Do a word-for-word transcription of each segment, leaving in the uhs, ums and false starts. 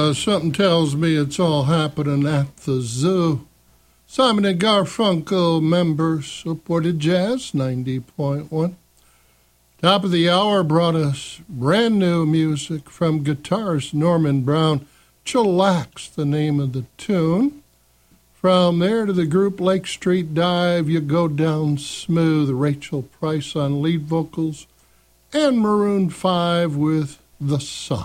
Uh, something tells me it's all happening at the zoo. Simon and Garfunkel members supported Jazz ninety point one. Top of the hour brought us brand new music from guitarist Norman Brown. Chillax, the name of the tune. From there to the group Lake Street Dive, You Go Down Smooth, Rachel Price on lead vocals, and Maroon five with The Sun.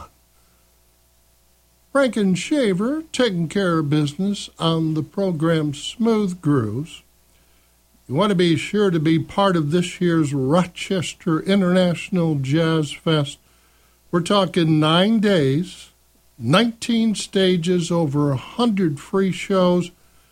Frank and Shaver taking care of business on the program Smooth Grooves. You want to be sure to be part of this year's Rochester International Jazz Fest. We're talking nine days, nineteen stages, over one hundred free shows,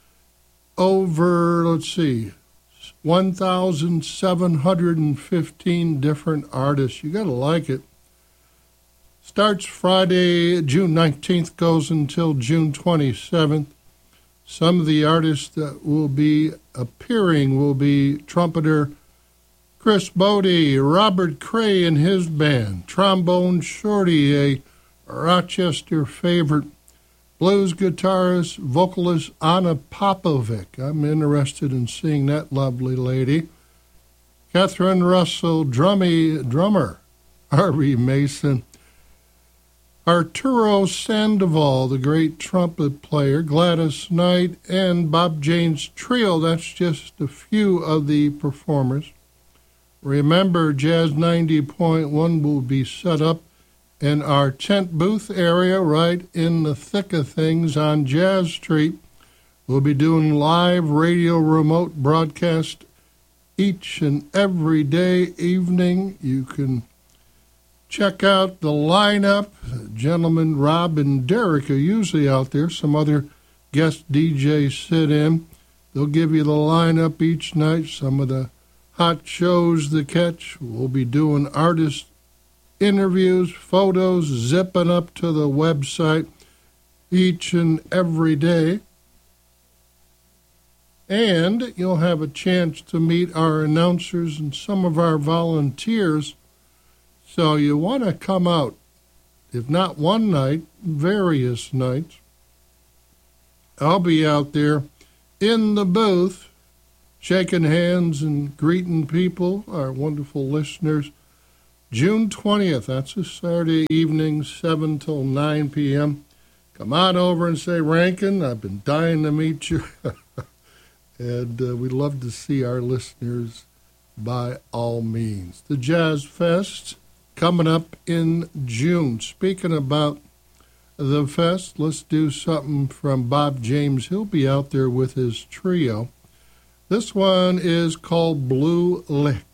over, let's see, one thousand seven hundred fifteen different artists. You got to like it. Starts Friday, June nineteenth, goes until June twenty-seventh. Some of the artists that will be appearing will be trumpeter Chris Bodie, Robert Cray and his band, trombone Shorty, a Rochester favorite, blues guitarist, vocalist Anna Popovic. I'm interested in seeing that lovely lady. Catherine Russell, drummy, drummer Harvey Mason. Arturo Sandoval, the great trumpet player, Gladys Knight, and Bob Jane's Trio. That's just a few of the performers. Remember, Jazz ninety point one will be set up in our tent booth area right in the thick of things on Jazz Street. We'll be doing live radio remote broadcast each and every day evening. You can check out the lineup. Gentlemen Rob and Derek are usually out there. Some other guest D Js sit in. They'll give you the lineup each night, some of the hot shows to catch. We'll be doing artist interviews, photos, zipping up to the website each and every day. And you'll have a chance to meet our announcers and some of our volunteers. So you want to come out, if not one night, various nights. I'll be out there in the booth, shaking hands and greeting people, our wonderful listeners. June twentieth, that's a Saturday evening, seven till nine p.m. Come on over and say, Rankin, I've been dying to meet you. And uh, we'd love to see our listeners by all means. The Jazz Fest coming up in June. Speaking about the fest, let's do something from Bob James. He'll be out there with his trio. This one is called Blue Lick.